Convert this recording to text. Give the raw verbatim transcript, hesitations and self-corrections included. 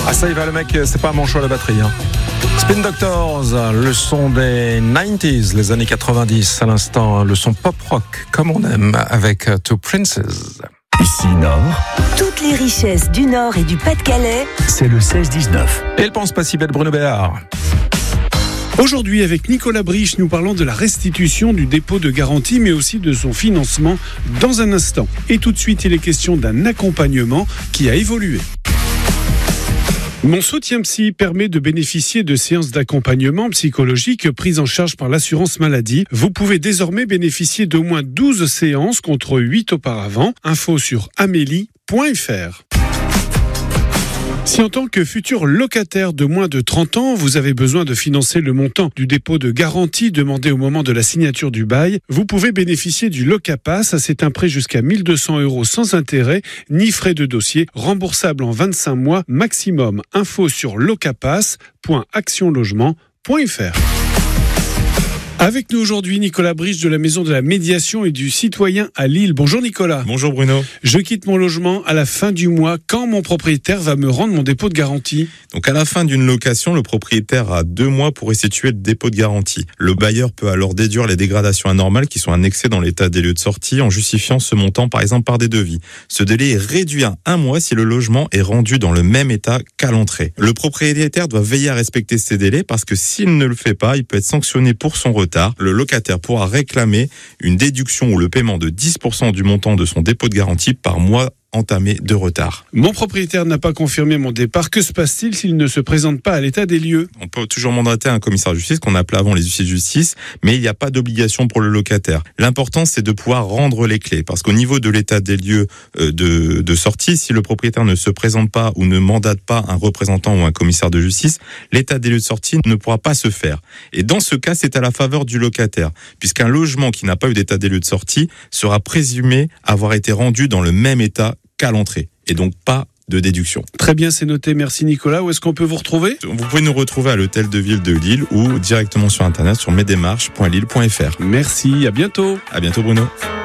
Ah ça y va le mec, c'est pas un manchot à la batterie. Hein. Spin Doctors, le son des quatre-vingt-dix, les années quatre-vingt-dix à l'instant, le son pop rock comme on aime avec Two Princes. Ici Nord, toutes les richesses du Nord et du Pas-de-Calais, c'est le seize dix-neuf. Et elle pense pas si belle Bruno Béard. Aujourd'hui, avec Nicolas Briche, nous parlons de la restitution du dépôt de garantie, mais aussi de son financement dans un instant. Et tout de suite, il est question d'un accompagnement qui a évolué. Mon soutien psy permet de bénéficier de séances d'accompagnement psychologique prises en charge par l'assurance maladie. Vous pouvez désormais bénéficier d'au moins douze séances contre huit auparavant. Info sur amélie point f r. Si en tant que futur locataire de moins de trente ans, vous avez besoin de financer le montant du dépôt de garantie demandé au moment de la signature du bail, vous pouvez bénéficier du Locapass. C'est un prêt jusqu'à mille deux cents euros sans intérêt, ni frais de dossier, remboursable en vingt-cinq mois maximum. Info sur locapass point action logement point f r. Avec nous aujourd'hui, Nicolas Briche de la Maison de la Médiation et du Citoyen à Lille. Bonjour Nicolas. Bonjour Bruno. Je quitte mon logement à la fin du mois. Quand mon propriétaire va me rendre mon dépôt de garantie ? Donc à la fin d'une location, le propriétaire a deux mois pour restituer le dépôt de garantie. Le bailleur peut alors déduire les dégradations anormales qui sont annexées dans l'état des lieux de sortie en justifiant ce montant par exemple par des devis. Ce délai est réduit à un mois si le logement est rendu dans le même état qu'à l'entrée. Le propriétaire doit veiller à respecter ces délais parce que s'il ne le fait pas, il peut être sanctionné pour son retard. Le locataire pourra réclamer une déduction ou le paiement de dix pour cent du montant de son dépôt de garantie par mois entamé de retard. Mon propriétaire n'a pas confirmé mon départ. Que se passe-t-il s'il ne se présente pas à l'état des lieux ? On peut toujours mandater un commissaire de justice qu'on appelait avant les huissiers de justice, mais il n'y a pas d'obligation pour le locataire. L'important, c'est de pouvoir rendre les clés, parce qu'au niveau de l'état des lieux de, de sortie, si le propriétaire ne se présente pas ou ne mandate pas un représentant ou un commissaire de justice, l'état des lieux de sortie ne pourra pas se faire. Et dans ce cas, c'est à la faveur du locataire, puisqu'un logement qui n'a pas eu d'état des lieux de sortie sera présumé avoir été rendu dans le même état qu'à l'entrée, et donc pas de déduction. Très bien, c'est noté. Merci Nicolas. Où est-ce qu'on peut vous retrouver ? Vous pouvez nous retrouver à l'hôtel de ville de Lille ou directement sur internet sur mesdémarches point lille point f r. Merci, à bientôt. À bientôt Bruno.